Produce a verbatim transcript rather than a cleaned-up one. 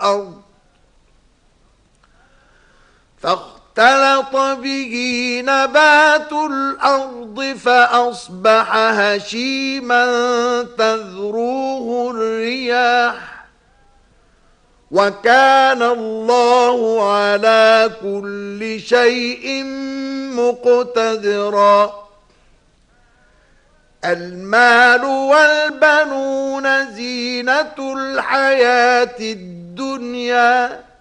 الأرض فاختلط به نبات الأرض فأصبح هشيما تذروه الرياح وكان الله على كل شيء مقتدرا. المال والبنون زينة الحياة الدنيا